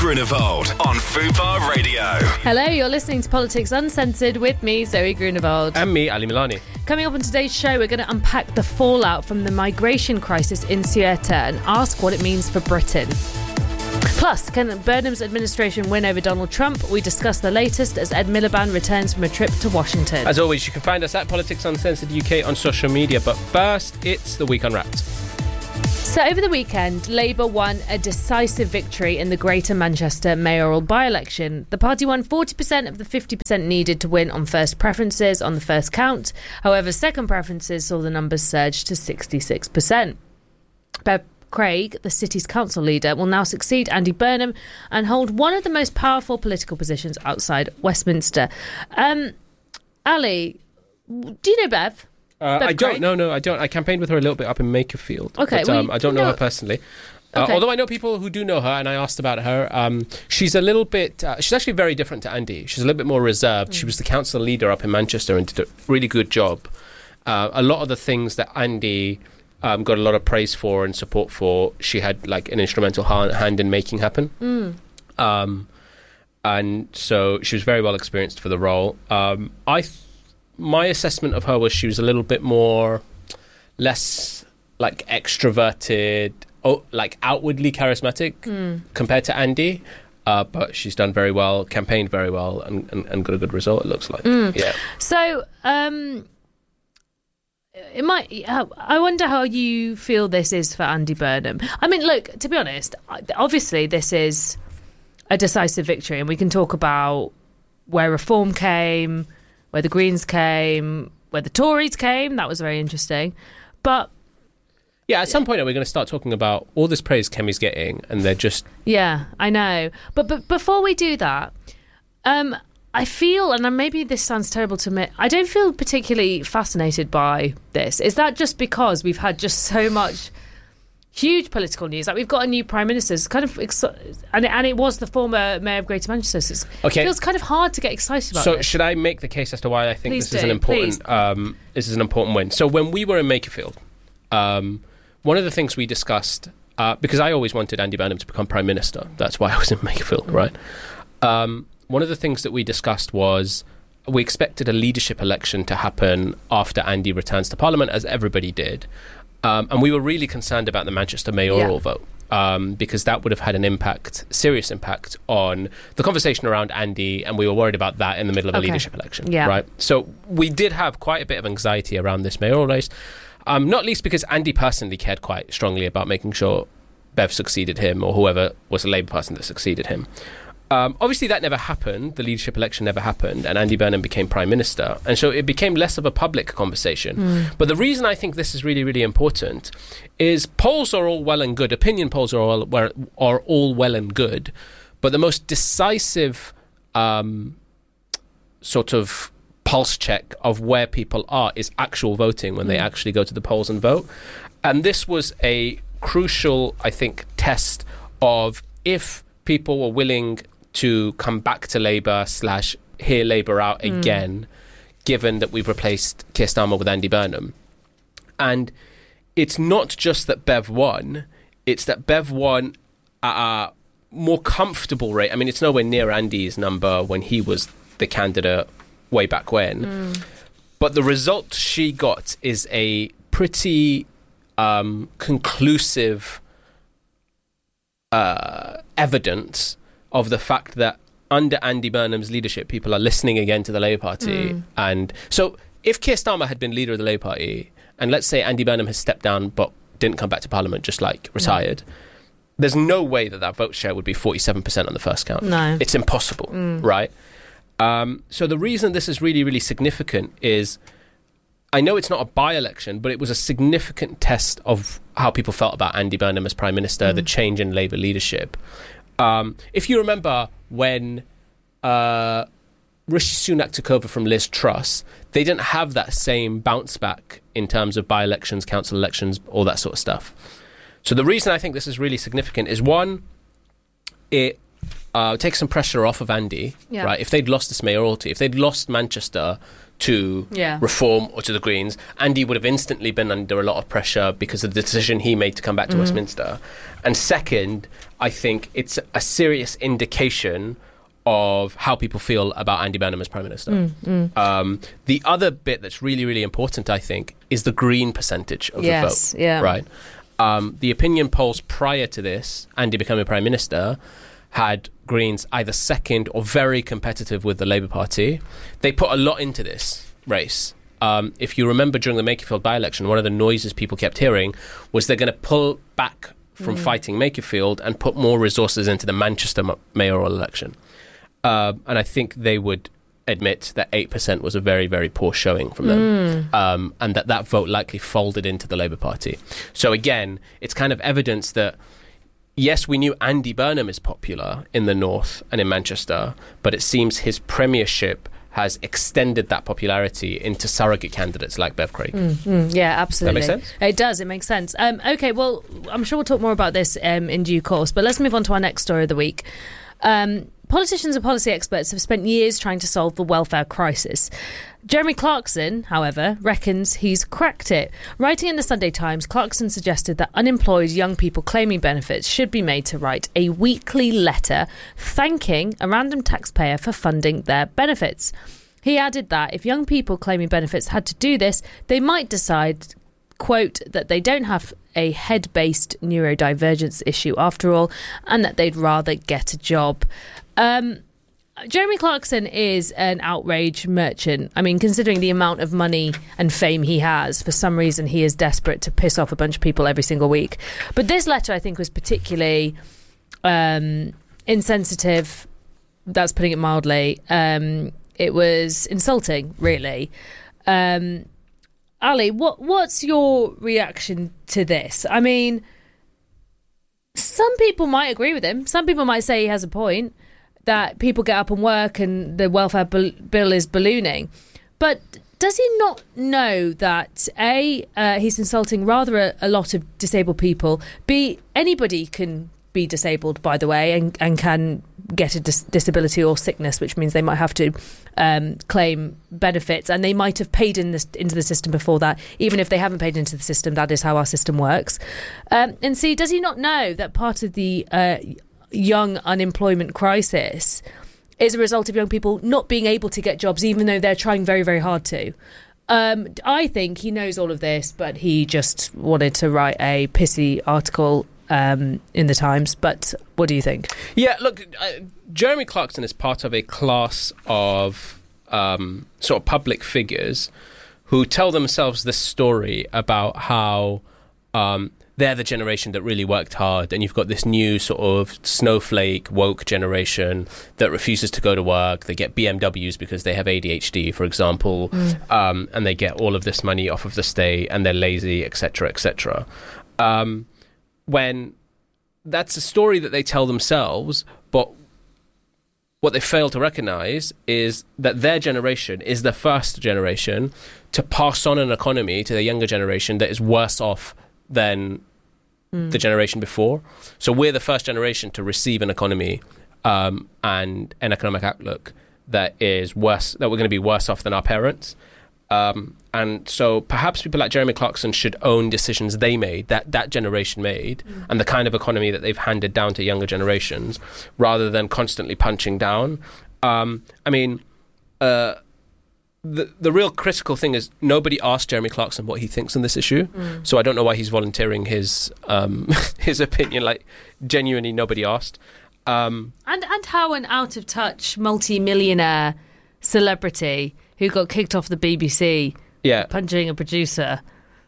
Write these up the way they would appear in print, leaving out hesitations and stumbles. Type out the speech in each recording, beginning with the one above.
Grunewald on Fubar Radio. Hello, you're listening to Politics Uncensored with me, Zoe Grunewald. And me, Ali Milani. Coming up on today's show, we're going to unpack the fallout from the migration crisis in Ceuta and ask what it means for Britain. Plus, can Burnham's administration win over Donald Trump? We discuss the latest as Ed Miliband returns from a trip to Washington. As always, you can find us at Politics Uncensored UK on social media. But first, it's the Week Unwrapped. So over the weekend, Labour won a decisive victory in the Greater Manchester mayoral by-election. The party won 40% of the 50% needed to win on first preferences on the first count. However, second preferences saw the numbers surge to 66%. Bev Craig, the city's council leader, will now succeed Andy Burnham and hold one of the most powerful political positions outside Westminster. Ali, do you know Bev? I don't. No, I don't. I campaigned with her a little bit up in Makerfield. Okay, but, I don't know her personally. Okay. Although I know people who do know her, and I asked about her. She's a little bit... she's actually very different to Andy. She's a little bit more reserved. She was the council leader up in Manchester and did a really good job. A lot of the things that Andy got a lot of praise for and support for, she had like an instrumental hand in making happen. And so she was very well experienced for the role. My assessment of her was she was a little bit less like extroverted, like outwardly charismatic compared to Andy. But she's done very well, campaigned very well, and got a good result, it looks like. Yeah. So, it might. I wonder how you feel this is for Andy Burnham. I mean, look, to be honest, obviously this is a decisive victory, and we can talk about where Reform came, where the Greens came, where the Tories came. That was very interesting. But yeah, at some point we're going to start talking about all this praise Kemi's getting, and they're just... Yeah, I know. But before we do that, I feel, and maybe this sounds terrible to admit, I don't feel particularly fascinated by this. Is that just because we've had just so much huge political news? Like, we've got a new Prime Minister. It's kind of... And it was the former Mayor of Greater Manchester. So it feels kind of hard to get excited about this. So should I make the case as to why I think Please this is an important win? So when we were in Makerfield, one of the things we discussed, because I always wanted Andy Burnham to become Prime Minister. That's why I was in Makerfield, right? One of the things that we discussed was we expected a leadership election to happen after Andy returns to Parliament, as everybody did. And we were really concerned about the Manchester mayoral vote, because that would have had an serious impact on the conversation around Andy, and we were worried about that in the middle of a leadership election, right? So we did have quite a bit of anxiety around this mayoral race, not least because Andy personally cared quite strongly about making sure Bev succeeded him, or whoever was the Labour person that succeeded him. Obviously, that never happened. The leadership election never happened, and Andy Burnham became Prime Minister. And so it became less of a public conversation. But the reason I think this is really, really important is polls are all well and good. Opinion polls are all well and good. But the most decisive sort of pulse check of where people are is actual voting, when they actually go to the polls and vote. And this was a crucial, I think, test of if people were willing to come back to Labour / hear Labour out again, given that we've replaced Keir Starmer with Andy Burnham. And it's not just that Bev won, it's that Bev won at a more comfortable rate. I mean, it's nowhere near Andy's number when he was the candidate way back when. But the result she got is a pretty conclusive evidence of the fact that under Andy Burnham's leadership, people are listening again to the Labour Party. And so if Keir Starmer had been leader of the Labour Party, and let's say Andy Burnham has stepped down but didn't come back to Parliament, just like retired, there's no way that vote share would be 47% on the first count. No. It's impossible, right? So the reason this is really, really significant is, I know it's not a by-election, but it was a significant test of how people felt about Andy Burnham as Prime Minister, the change in Labour leadership. If you remember when Rishi Sunak took over from Liz Truss, they didn't have that same bounce back in terms of by-elections, council elections, all that sort of stuff. So the reason I think this is really significant is, one, it takes some pressure off of Andy, right? If they'd lost this mayoralty, if they'd lost Manchester to Reform or to the Greens, Andy would have instantly been under a lot of pressure because of the decision he made to come back to Westminster. And second, I think it's a serious indication of how people feel about Andy Burnham as Prime Minister. The other bit that's really, really important, I think, is the Green percentage of the vote. Right? The opinion polls prior to this, Andy becoming Prime Minister, had Greens either second or very competitive with the Labour Party. They put a lot into this race. If you remember during the Makerfield by-election, one of the noises people kept hearing was they're going to pull back from fighting Makerfield and put more resources into the Manchester mayoral election. And I think they would admit that 8% was a very, very poor showing from them, and that vote likely folded into the Labour Party. So again, it's kind of evidence that yes, we knew Andy Burnham is popular in the North and in Manchester, but it seems his premiership has extended that popularity into surrogate candidates like Bev Craig. Yeah, absolutely. Does that make sense? It does. It makes sense. Okay, well, I'm sure we'll talk more about this in due course, but let's move on to our next story of the week. Politicians and policy experts have spent years trying to solve the welfare crisis. Jeremy Clarkson, however, reckons he's cracked it. Writing in the Sunday Times, Clarkson suggested that unemployed young people claiming benefits should be made to write a weekly letter thanking a random taxpayer for funding their benefits. He added that if young people claiming benefits had to do this, they might decide, quote, that they don't have a head-based neurodivergence issue after all, and that they'd rather get a job. Jeremy Clarkson is an outrage merchant. I mean, considering the amount of money and fame he has, for some reason he is desperate to piss off a bunch of people every single week. But this letter, I think, was particularly insensitive. That's putting it mildly. It was insulting, really. Ali, what's your reaction to this? I mean, some people might agree with him. Some people might say he has a point, that people get up and work and the welfare bill is ballooning. But does he not know that, A, he's insulting rather a lot of disabled people, B, anybody can be disabled, by the way, and can get a disability or sickness, which means they might have to claim benefits, and they might have paid into the system before that. Even if they haven't paid into the system, that is how our system works. And C, does he not know that part of the young unemployment crisis is a result of young people not being able to get jobs, even though they're trying very, very hard to? I think he knows all of this, but he just wanted to write a pissy article in the Times. But what do you think? Yeah, look, Jeremy Clarkson is part of a class of sort of public figures who tell themselves this story about how they're the generation that really worked hard, and you've got this new sort of snowflake woke generation that refuses to go to work. They get BMWs because they have ADHD, for example, and they get all of this money off of the state, and they're lazy, etc., etc. When that's a story that they tell themselves, but what they fail to recognise is that their generation is the first generation to pass on an economy to the younger generation that is worse off than the generation before. So we're the first generation to receive an economy and an economic outlook that is worse, that we're going to be worse off than our parents. And so perhaps people like Jeremy Clarkson should own decisions they made, that generation made, and the kind of economy that they've handed down to younger generations, rather than constantly punching down. I mean, the real critical thing is nobody asked Jeremy Clarkson what he thinks on this issue. So I don't know why he's volunteering his his opinion. Like, genuinely, nobody asked. And how an out-of-touch multi-millionaire celebrity who got kicked off the BBC punching a producer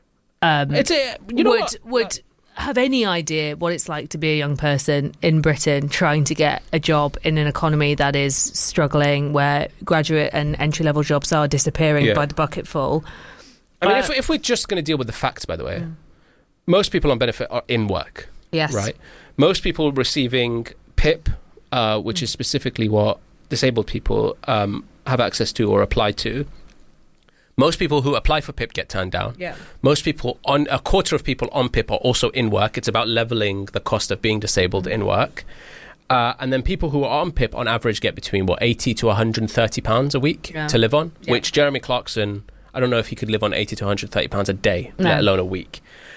would have any idea what it's like to be a young person in Britain trying to get a job in an economy that is struggling, where graduate and entry-level jobs are disappearing by the bucketful. I mean, if we're just going to deal with the facts, by the way, most people on benefit are in work. Yes. Right? Most people receiving PIP, which is specifically what disabled people have access to or apply to. Most people who apply for PIP get turned down. Yeah. Most people, a quarter of people on PIP are also in work. It's about levelling the cost of being disabled in work. And then people who are on PIP on average get between, £80 to £130 a week to live on, which Jeremy Clarkson, I don't know if he could live on £80 to £130 a day, let alone a week.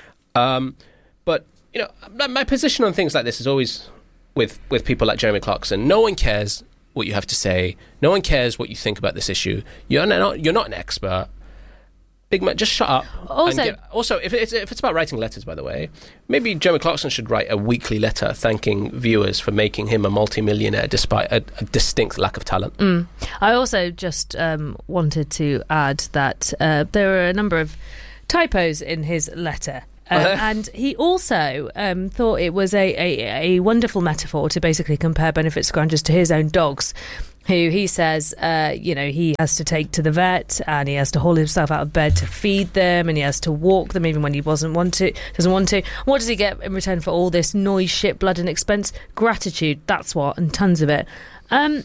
But, you know, my position on things like this is always with people like Jeremy Clarkson. No one cares what you have to say. No one cares what you think about this issue. You're not an expert. Big man, just shut up. Also, if it's about writing letters, by the way, maybe Jeremy Clarkson should write a weekly letter thanking viewers for making him a multi-millionaire despite a distinct lack of talent. I also just wanted to add that there were a number of typos in his letter. And he also thought it was a wonderful metaphor to basically compare benefit scroungers to his own dogs, who he says, he has to take to the vet and he has to haul himself out of bed to feed them and he has to walk them even when he doesn't want to. What does he get in return for all this noise, shit, blood and expense? Gratitude, that's what, and tons of it. I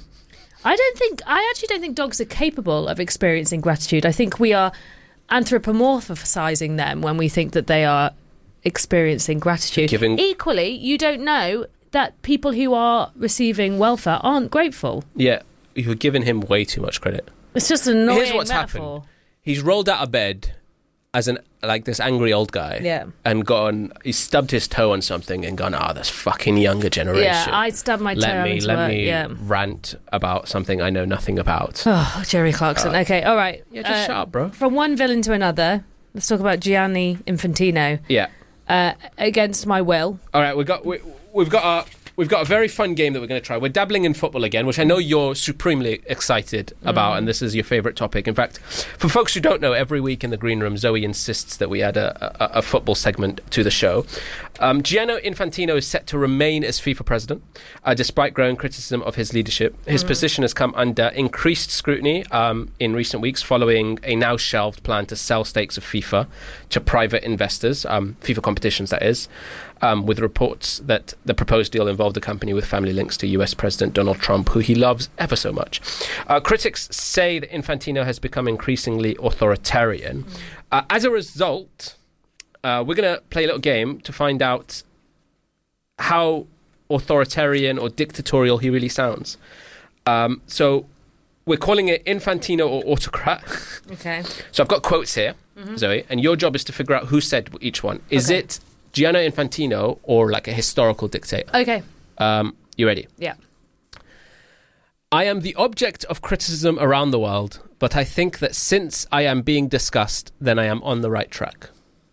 actually don't think dogs are capable of experiencing gratitude. I think we are anthropomorphizing them when we think that they are experiencing gratitude. Equally, you don't know that people who are receiving welfare aren't grateful. Yeah, you're giving him way too much credit. It's just an annoying Here's what's metaphor. Happened. He's rolled out of bed as this angry old guy, and he stubbed his toe on something and gone, this fucking younger generation. Yeah, I stubbed my toe. Let me rant about something I know nothing about. Oh, Jerry Clarkson. Okay, all right. Yeah, just shut up, bro. From one villain to another, let's talk about Gianni Infantino. Yeah. Against my will. All right, we've got a very fun game that we're going to try. We're dabbling in football again, which I know you're supremely excited about, and this is your favourite topic. In fact, for folks who don't know, every week in the green room, Zoe insists that we add a football segment to the show. Gianni Infantino is set to remain as FIFA president, despite growing criticism of his leadership. His position has come under increased scrutiny in recent weeks, following a now shelved plan to sell stakes of FIFA to private investors, FIFA competitions that is, with reports that the proposed deal involved a company with family links to US President Donald Trump, who he loves ever so much. Critics say that Infantino has become increasingly authoritarian. As a result, we're going to play a little game to find out how authoritarian or dictatorial he really sounds. So we're calling it Infantino or autocrat. Okay. So I've got quotes here, Zoe, and your job is to figure out who said each one. Is it Gianni Infantino or like a historical dictator? Okay. You ready? Yeah. I am the object of criticism around the world, but I think that since I am being discussed, then I am on the right track.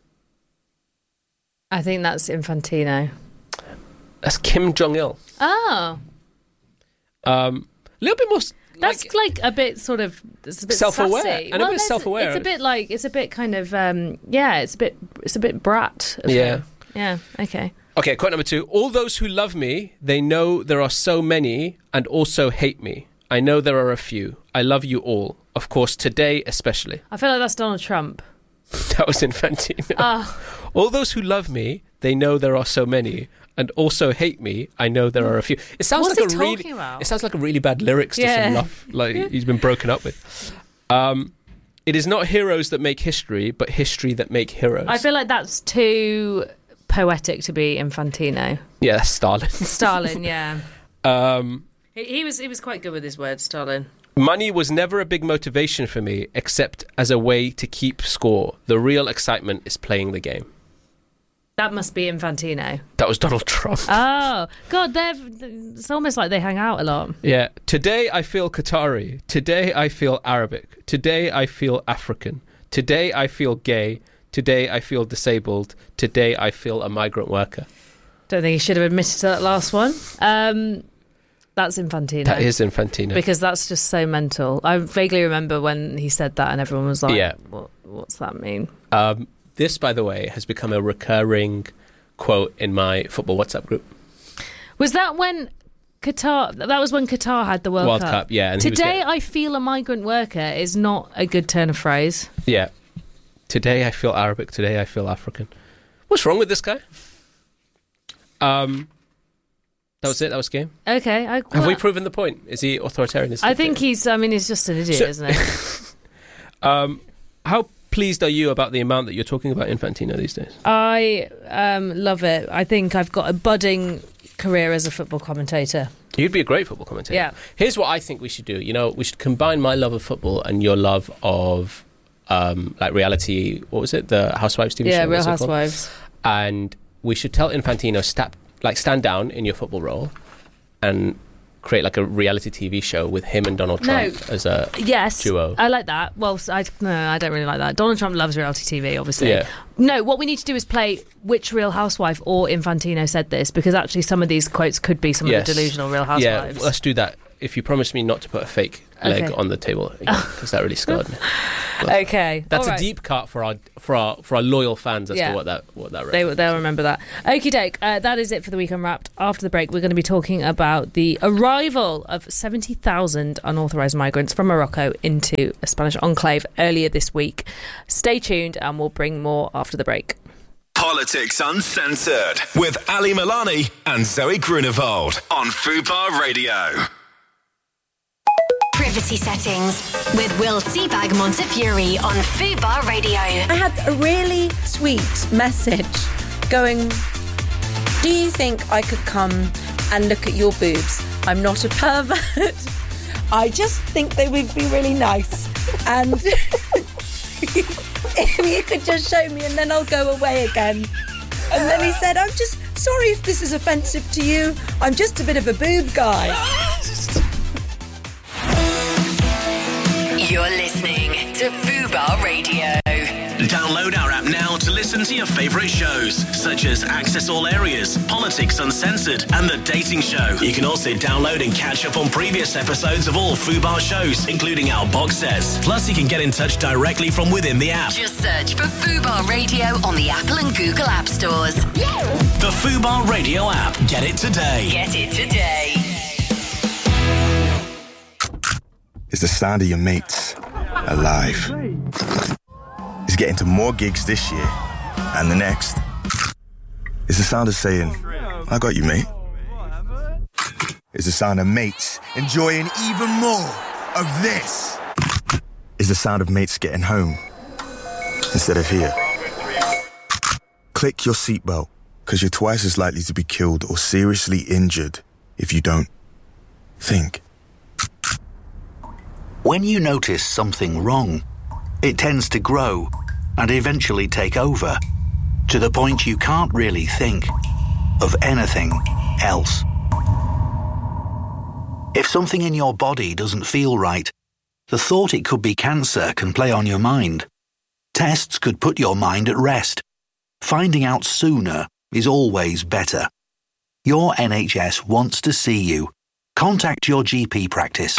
I think that's Infantino. That's Kim Jong-il. Oh. A little bit more... That's like a bit sort of... It's a bit self-aware. sassy. And a bit self-aware. It's a bit kind of... it's a bit brat. Yeah. Yeah, okay. Okay, quote number 2. All those who love me, they know there are so many and also hate me. I know there are a few. I love you all. Of course, today especially. I feel like that's Donald Trump. That was Infantino. All those who love me, they know there are so many and also hate me. I know there are a few. It sounds What's like he talking about? It sounds like a really bad lyrics to some love, like he's been broken up with. It is not heroes that make history, but history that make heroes. I feel like that's too poetic to be Infantino. Yeah, that's Stalin. Stalin, yeah. He was quite good with his words, Stalin. Money was never a big motivation for me, except as a way to keep score. The real excitement is playing the game. That must be Infantino. That was Donald Trump. Oh, God, it's almost like they hang out a lot. Yeah. Today I feel Qatari. Today I feel Arabic. Today I feel African. Today I feel gay. Today I feel disabled. Today I feel a migrant worker. Don't think he should have admitted to that last one. That's Infantino. That is Infantino. Because that's just so mental. I vaguely remember when he said that and everyone was like, what's that mean? This, by the way, has become a recurring quote in my football WhatsApp group. Was that when Qatar... That was when Qatar had the World Cup? Yeah. And Today I feel a migrant worker is not a good turn of phrase. Yeah. Today I feel Arabic. Today I feel African. What's wrong with this guy? That was it. That was game. Okay. Have we proven the point? Is he authoritarian? I think he's just an idiot, isn't he? How pleased are you about the amount that you're talking about Infantino these days? I love it. I think I've got a budding career as a football commentator. You'd be a great football commentator. Yeah. Here's what I think we should do. We should combine my love of football and your love of like reality. What was it? The Housewives TV show? Yeah, Real Housewives. And we should tell Infantino, stand down in your football role and create like a reality TV show with him and Donald Trump as a duo. I like that. Well, I don't really like that. Donald Trump loves reality TV, obviously. Yeah. No, what we need to do is play which Real Housewife or Infantino said this, because actually some of these quotes could be some of the delusional Real Housewives. Yeah, let's do that. If you promise me not to put a fake leg on the table, because that really scarred me. But okay, that's a deep cut for our loyal fans as to what that they'll remember that. Okie doke, that is it for the Week Unwrapped. After the break, we're going to be talking about the arrival of 70,000 unauthorised migrants from Morocco into a Spanish enclave earlier this week. Stay tuned, and we'll bring more after the break. Politics Uncensored with Ali Milani and Zoe Grunewald on Fubar Radio. Privacy settings with Will Seabag Montefiore on Fubar Radio. I had a really sweet message going, do you think I could come and look at your boobs? I'm not a pervert. I just think they would be really nice. And if you could just show me and then I'll go away again. And then he said, I'm just sorry if this is offensive to you. I'm just a bit of a boob guy. You're listening to Fubar Radio. Download our app now to listen to your favourite shows, such as Access All Areas, Politics Uncensored, and The Dating Show. You can also download and catch up on previous episodes of all Fubar shows, including our box sets. Plus, you can get in touch directly from within the app. Just search for Fubar Radio on the Apple and Google App Stores. The Fubar Radio app. Get it today. Get it today. It's the sound of your mates alive. It's getting to more gigs this year and the next. It's the sound of saying, I got you, mate. It's the sound of mates enjoying even more of this. It's the sound of mates getting home instead of here. Click your seatbelt, because you're twice as likely to be killed or seriously injured if you don't. Think. When you notice something wrong, it tends to grow and eventually take over, to the point you can't really think of anything else. If something in your body doesn't feel right, the thought it could be cancer can play on your mind. Tests could put your mind at rest. Finding out sooner is always better. Your NHS wants to see you. Contact your GP practice.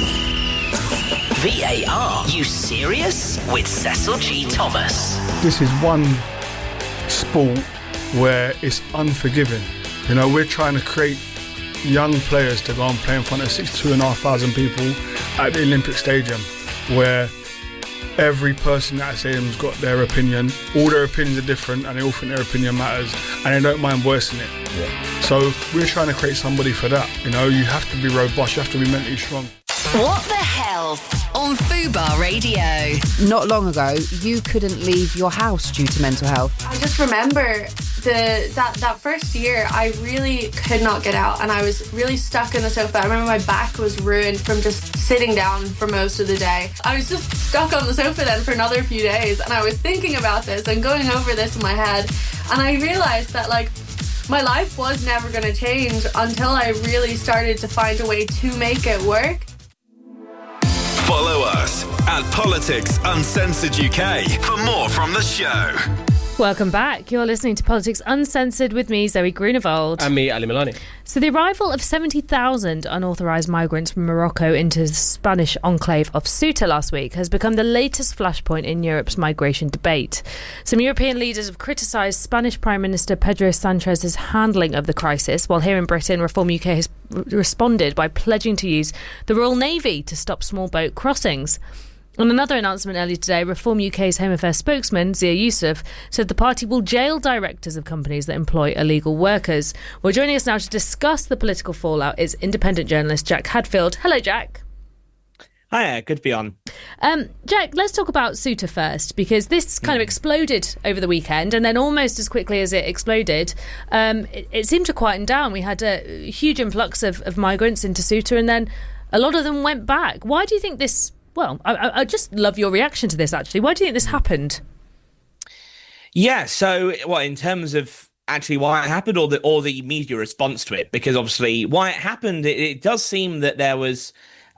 VAR, you serious? With Cecil G. Thomas. This is one sport where it's unforgiving. We're trying to create young players to go and play in front of 62,500 people at the Olympic Stadium, where every person at the stadium's got their opinion. All their opinions are different and they all think their opinion matters and they don't mind voicing it. Yeah. So we're trying to create somebody for that. You have to be robust, you have to be mentally strong. What the hell on Fubar Radio? Not long ago, you couldn't leave your house due to mental health. I just remember that first year, I really could not get out and I was really stuck in the sofa. I remember my back was ruined from just sitting down for most of the day. I was just stuck on the sofa then for another few days, and I was thinking about this and going over this in my head, and I realised that my life was never going to change until I really started to find a way to make it work. Follow us at Politics Uncensored UK for more from the show. Welcome back. You're listening to Politics Uncensored with me, Zoe Grunewald. And me, Ali Milani. So the arrival of 70,000 unauthorised migrants from Morocco into the Spanish enclave of Ceuta last week has become the latest flashpoint in Europe's migration debate. Some European leaders have criticised Spanish Prime Minister Pedro Sanchez's handling of the crisis, while here in Britain, Reform UK has responded by pledging to use the Royal Navy to stop small boat crossings. On another announcement earlier today, Reform UK's Home Affairs spokesman, Zia Youssef, said the party will jail directors of companies that employ illegal workers. Well, joining us now to discuss the political fallout is independent journalist Jack Hadfield. Hello, Jack. Hiya, good to be on. Jack, let's talk about Ceuta first, because this kind of exploded over the weekend, and then almost as quickly as it exploded, it seemed to quieten down. We had a huge influx of migrants into Ceuta, and then a lot of them went back. Why do you think this... Well, I just love your reaction to this, actually. Why do you think this happened? Yeah, so, in terms of actually why it happened, or the media response to it? Because obviously why it happened, it does seem that there was...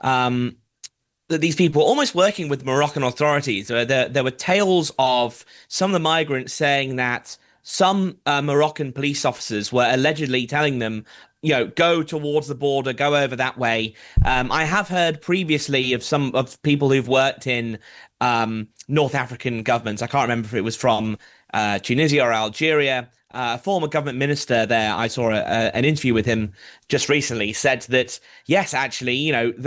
that these people were almost working with Moroccan authorities. There were tales of some of the migrants saying that some Moroccan police officers were allegedly telling them, go towards the border, go over that way. I have heard previously of some of people who've worked in North African governments. I can't remember if it was from Tunisia or Algeria. A former government minister there, I saw an interview with him just recently, said that, yes, actually,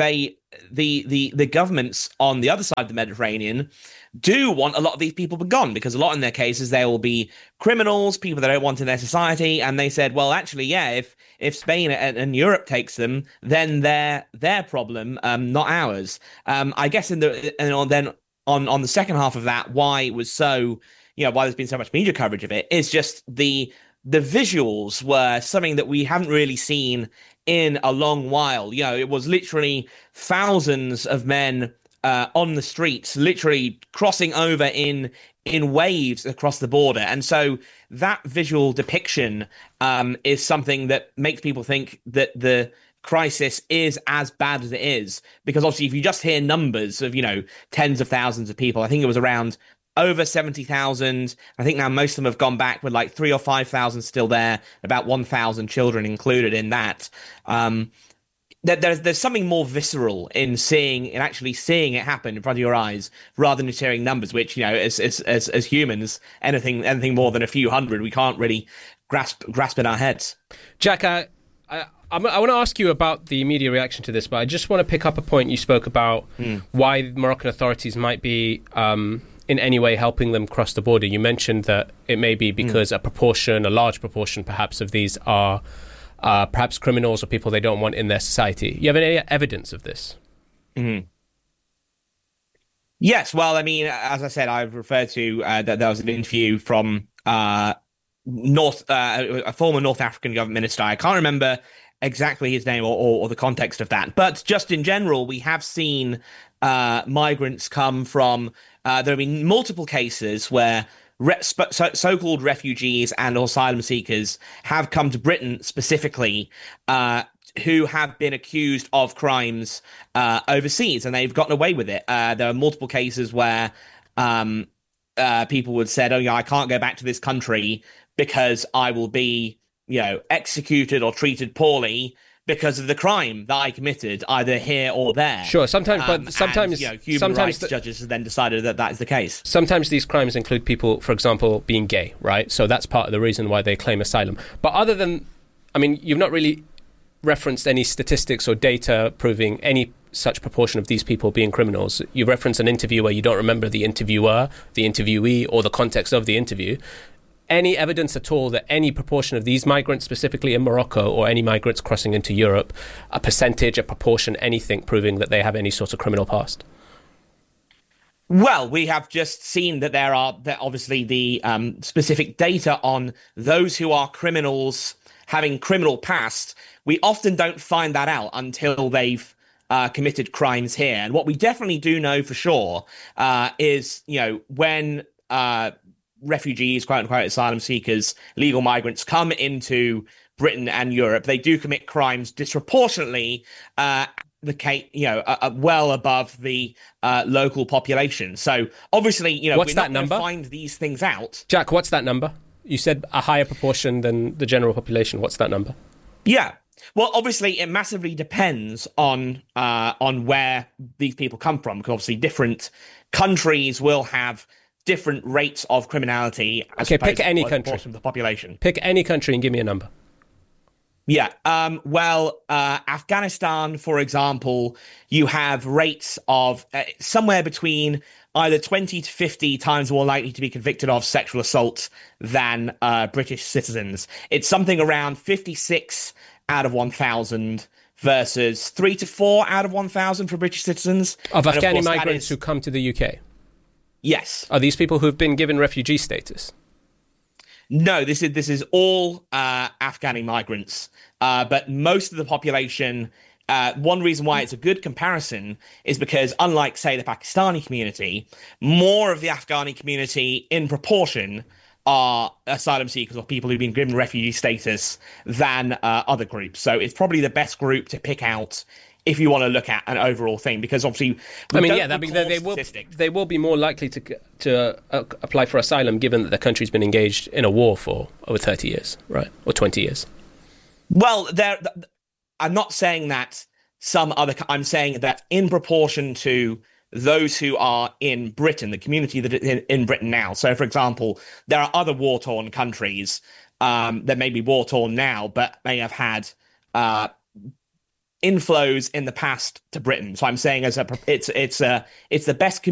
the governments on the other side of the Mediterranean do want a lot of these people gone, because a lot in their cases, they will be criminals, people they don't want in their society. And they said, well, actually, yeah, if Spain and Europe takes them, then they're their problem, not ours. I guess then on the second half of that, why it was so... why there's been so much media coverage of it, is just the visuals were something that we haven't really seen in a long while. It was literally thousands of men on the streets, literally crossing over in waves across the border. And so that visual depiction is something that makes people think that the crisis is as bad as it is. Because obviously, if you just hear numbers of, tens of thousands of people, I think it was around over 70,000. I think now most of them have gone back, with like 3,000 or 5,000 still there, about 1,000 children included in that. There's something more visceral in actually seeing it happen in front of your eyes, rather than just hearing numbers, which, as humans, anything more than a few hundred, we can't really grasp in our heads. Jack, I want to ask you about the media reaction to this, but I just want to pick up a point you spoke about, why Moroccan authorities might be in any way helping them cross the border. You mentioned that it may be because a large proportion perhaps of these are perhaps criminals or people they don't want in their society. You have any evidence of this? Mm-hmm. Yes, well, I mean, as I said, I've referred to that there was an interview from a former North African government minister. I can't remember exactly his name or the context of that, but just in general, we have seen migrants come from... there have been multiple cases where so-called refugees and asylum seekers have come to Britain specifically, who have been accused of crimes overseas, and they've gotten away with it. There are multiple cases where people would said, "Oh, yeah, I can't go back to this country because I will be, executed or treated poorly because of the crime that I committed, either here or there." Sure, sometimes human rights judges have then decided that is the case. Sometimes these crimes include people, for example, being gay, right? So that's part of the reason why they claim asylum. But other than, you've not really referenced any statistics or data proving any such proportion of these people being criminals. You reference an interview where you don't remember the interviewer, the interviewee, or the context of the interview. Any evidence at all that any proportion of these migrants, specifically in Morocco, or any migrants crossing into Europe, a percentage, a proportion, anything proving that they have any sort of criminal past? Well, we have just seen that there are obviously the specific data on those who are criminals having criminal past. We often don't find that out until they've committed crimes here. And what we definitely do know for sure is, when refugees, quote unquote, asylum seekers, legal migrants come into Britain and Europe, they do commit crimes disproportionately, well above the local population. So obviously, what's we're that not going number? to find these things out. Jack, what's that number? You said a higher proportion than the general population. What's that number? Yeah. Well, obviously, it massively depends on where these people come from, because obviously different countries will have different rates of criminality. Okay, pick any country of the population. Pick any country and give me a number. Yeah. Afghanistan, for example, you have rates of somewhere between either 20 to 50 times more likely to be convicted of sexual assault than British citizens. It's something around 56 out of 1,000 versus 3 to 4 out of 1,000 for British citizens. Of Afghani course, migrants who come to the UK? Yes. Are these people who have been given refugee status? No, this is all Afghani migrants. But most of the population, one reason why it's a good comparison is because, unlike, say, the Pakistani community, more of the Afghani community in proportion are asylum seekers or people who've been given refugee status than other groups. So it's probably the best group to pick out if you want to look at an overall thing, because obviously, they will be more likely to apply for asylum given that the country's been engaged in a war for over 30 years, right, or 20 years. Well, I'm not saying that I'm saying that in proportion to those who are in Britain, the community that is in Britain now. So, for example, there are other war-torn countries that may be war-torn now, but may have had inflows in the past to Britain. So I'm saying it's the best